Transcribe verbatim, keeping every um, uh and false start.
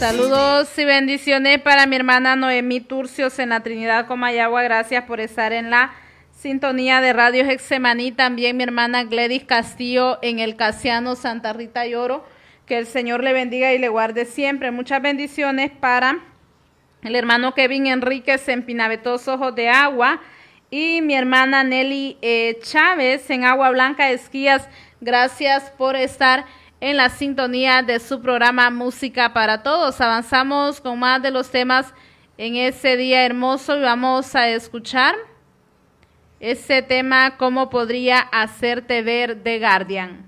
Saludos y bendiciones para mi hermana Noemí Turcios en la Trinidad Comayagua. Gracias por estar en la sintonía de Radio Getsemaní. También mi hermana Gledys Castillo en el Casiano Santa Rita y Oro. Que el Señor le bendiga y le guarde siempre. Muchas bendiciones para el hermano Kevin Enríquez en Pinavetos Ojos de Agua. Y mi hermana Nelly eh, Chávez en Agua Blanca Esquías. Gracias por estar en la sintonía de su programa Música para Todos. Avanzamos con más de los temas en ese día hermoso y vamos a escuchar ese tema, ¿Cómo podría hacerte ver?, de Guardian.